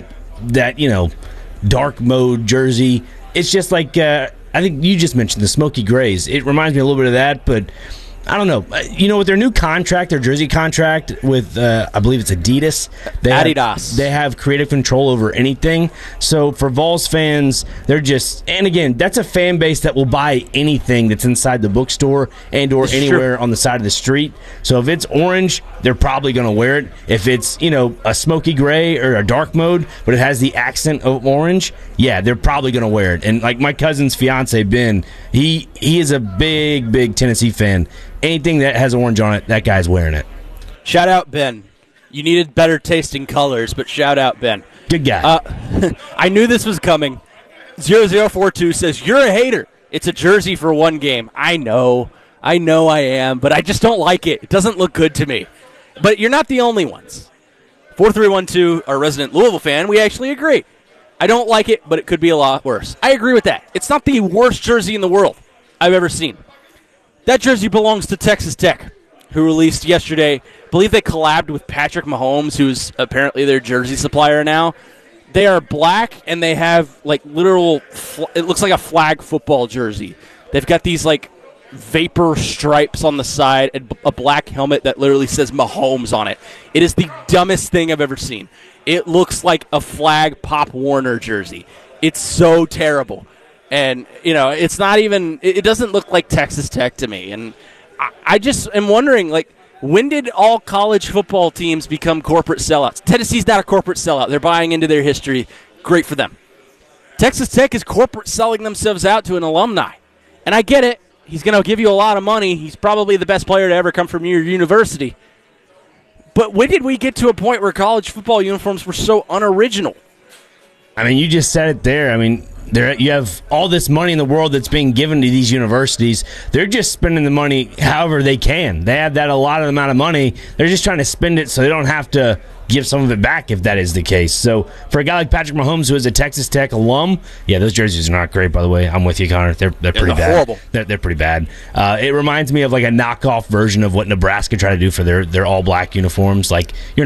dark mode jersey. It's just like I think you just mentioned the smoky grays. It reminds me a little bit of that, but I don't know. With their new contract, their jersey contract with, I believe it's Adidas. Adidas. They have creative control over anything. So for Vols fans, they're just, and again, that's a fan base that will buy anything that's inside the bookstore and or anywhere on the side of the street. So if it's orange, they're probably going to wear it. If it's, a smoky gray or a dark mode, but it has the accent of orange, yeah, they're probably going to wear it. And like my cousin's fiance, Ben, he is a big, big Tennessee fan. Anything that has orange on it, that guy's wearing it. Shout out, Ben. You needed better tasting colors, but shout out, Ben. Good guy. I knew this was coming. 0042 says, you're a hater. It's a jersey for one game. I know I am, but I just don't like it. It doesn't look good to me. But you're not the only ones. 4312, our resident Louisville fan, we actually agree. I don't like it, but it could be a lot worse. I agree with that. It's not the worst jersey in the world I've ever seen. That jersey belongs to Texas Tech, who released yesterday. I believe they collabed with Patrick Mahomes, who's apparently their jersey supplier now. They are black, and they have like literal. It looks like a flag football jersey. They've got these like vapor stripes on the side and a black helmet that literally says Mahomes on it. It is the dumbest thing I've ever seen. It looks like a flag Pop Warner jersey. It's so terrible. And, it's not even – it doesn't look like Texas Tech to me. And I just am wondering, like, when did all college football teams become corporate sellouts? Tennessee's not a corporate sellout. They're buying into their history. Great for them. Texas Tech is corporate selling themselves out to an alumni. And I get it. He's going to give you a lot of money. He's probably the best player to ever come from your university. But when did we get to a point where college football uniforms were so unoriginal? I mean, you just said it there. I mean, you have all this money in the world that's being given to these universities. They're just spending the money however they can. They have that allotted amount of money. They're just trying to spend it so they don't have to give some of it back if that is the case. So for a guy like Patrick Mahomes, who is a Texas Tech alum, yeah, those jerseys are not great, by the way. I'm with you, Connor. They're pretty bad. Horrible. They're pretty bad. It reminds me of like a knockoff version of what Nebraska tried to do for their all-black uniforms. Like, you're